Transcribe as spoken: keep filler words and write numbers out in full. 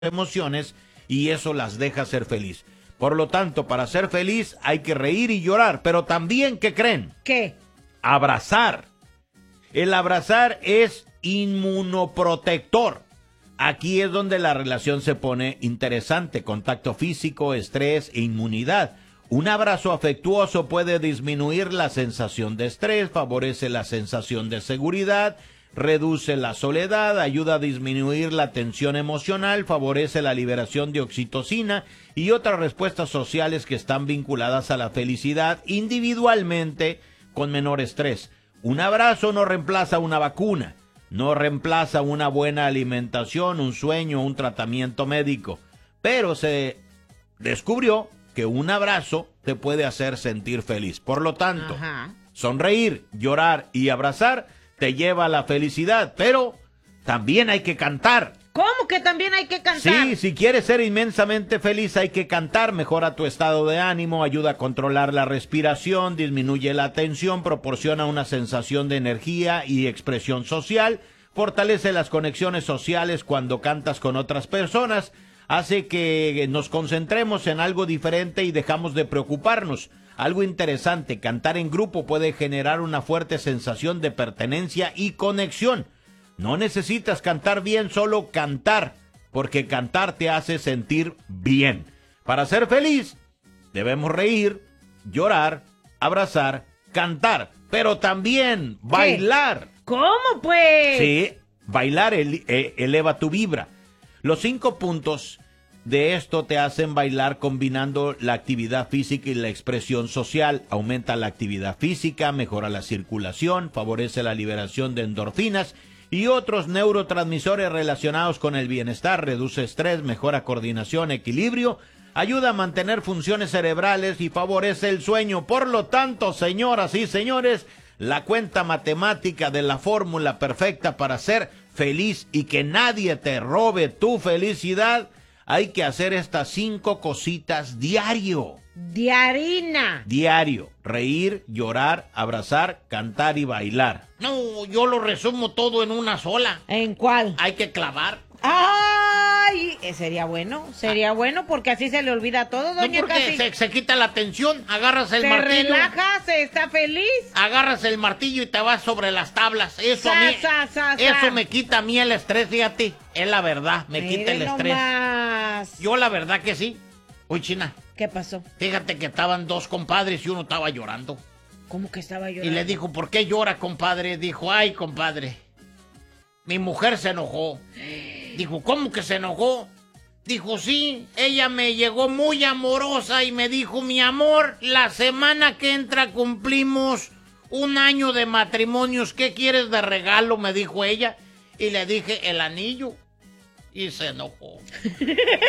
emociones y eso las deja ser feliz. Por lo tanto, para ser feliz hay que reír y llorar, pero también, ¿qué creen? ¿Qué? Abrazar. El abrazar es inmunoprotector. Aquí es donde la relación se pone interesante, contacto físico, estrés e inmunidad. Un abrazo afectuoso puede disminuir la sensación de estrés, favorece la sensación de seguridad, reduce la soledad, ayuda a disminuir la tensión emocional, favorece la liberación de oxitocina y otras respuestas sociales que están vinculadas a la felicidad individualmente con menor estrés. Un abrazo no reemplaza una vacuna, no reemplaza una buena alimentación, un sueño, un tratamiento médico, pero se descubrió que un abrazo te puede hacer sentir feliz. Por lo tanto, Ajá. sonreír, llorar y abrazar te lleva a la felicidad, pero también hay que cantar. ¿Cómo que también hay que cantar? Sí, si quieres ser inmensamente feliz hay que cantar, mejora tu estado de ánimo, ayuda a controlar la respiración, disminuye la tensión, proporciona una sensación de energía y expresión social, fortalece las conexiones sociales cuando cantas con otras personas, hace que nos concentremos en algo diferente y dejamos de preocuparnos. Algo interesante, cantar en grupo puede generar una fuerte sensación de pertenencia y conexión. No necesitas cantar bien, solo cantar, porque cantar te hace sentir bien. Para ser feliz, debemos reír, llorar, abrazar, cantar, pero también bailar. ¿Qué? ¿Cómo pues? Sí, bailar ele- eh, eleva tu vibra. Los cinco puntos de esto te hacen bailar combinando la actividad física y la expresión social. Aumenta la actividad física, mejora la circulación, favorece la liberación de endorfinas y otros neurotransmisores relacionados con el bienestar, reduce estrés, mejora coordinación, equilibrio, ayuda a mantener funciones cerebrales y favorece el sueño. Por lo tanto, señoras y señores, la cuenta matemática de la fórmula perfecta para ser feliz y que nadie te robe tu felicidad, hay que hacer estas cinco cositas diario. Diarina. Diario. Reír, llorar, abrazar, cantar y bailar. No, yo lo resumo todo en una sola. ¿En cuál? Hay que clavar. ¡Ay! Eh, sería bueno, sería ah. bueno porque así se le olvida todo, doña No, porque Casi. se, se quita la tensión, agarras el se martillo. Se relaja, se está feliz. Agarras el martillo y te vas sobre las tablas. Eso sa, a mí, sa, sa, eso sa. me quita a mí el estrés, fíjate. Es la verdad, me Mire quita el estrés. Nomás. Yo la verdad que sí. Uy, China. ¿Qué pasó? Fíjate que estaban dos compadres y uno estaba llorando. ¿Cómo que estaba llorando? Y le dijo, ¿por qué llora, compadre? Dijo, ay, compadre, mi mujer se enojó. Dijo, ¿cómo que se enojó? Dijo, sí, ella me llegó muy amorosa y me dijo, mi amor, la semana que entra cumplimos un año de matrimonios, ¿qué quieres de regalo? Me dijo ella. Y le dije, el anillo. Y se enojó.